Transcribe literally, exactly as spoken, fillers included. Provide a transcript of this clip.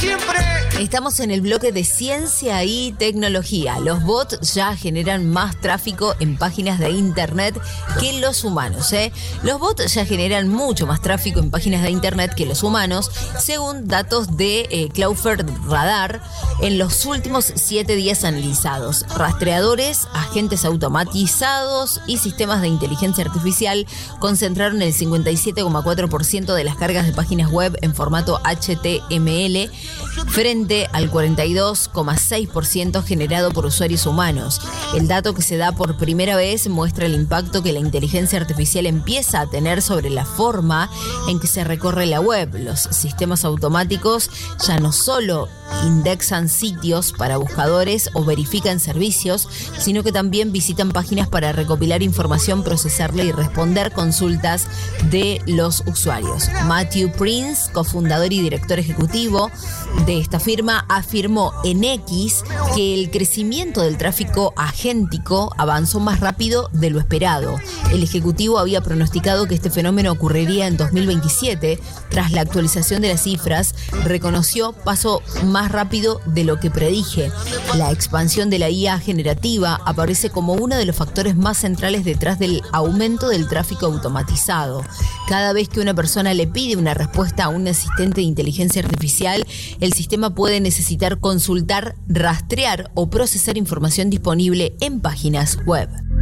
siempre. Estamos en el bloque de ciencia y tecnología. Los bots ya generan más tráfico en páginas de internet que los humanos, ¿eh? Los bots ya generan mucho más tráfico en páginas de internet que los humanos, según datos de eh, Cloudflare Radar en los últimos siete días analizados. Rastreadores, agentes automatizados y sistemas de inteligencia artificial concentraron el cincuenta y siete coma cuatro por ciento de las cargas de páginas web en formato H T M L frente al cuarenta y dos coma seis por ciento generado por usuarios humanos. El dato que se da por primera vez muestra el impacto que la inteligencia artificial empieza a tener sobre la forma en que se recorre la web. Los sistemas automáticos ya no solo indexan sitios para buscadores o verifican servicios, sino que también visitan páginas para recopilar información, procesarla y responder consultas de los usuarios. Matthew Prince, cofundador y director ejecutivo de esta firma, afirmó en X que el crecimiento del tráfico agéntico avanzó más rápido de lo esperado. El ejecutivo había pronosticado que este fenómeno ocurriría en dos mil veintisiete. Tras la actualización de las cifras, reconoció paso más rápido de lo que predije. La expansión de la I A generativa aparece como uno de los factores más centrales detrás del aumento del tráfico automatizado. Cada vez que una persona le pide una respuesta a un asistente de inteligencia artificial, el sistema puede necesitar consultar, rastrear o procesar información disponible en páginas web.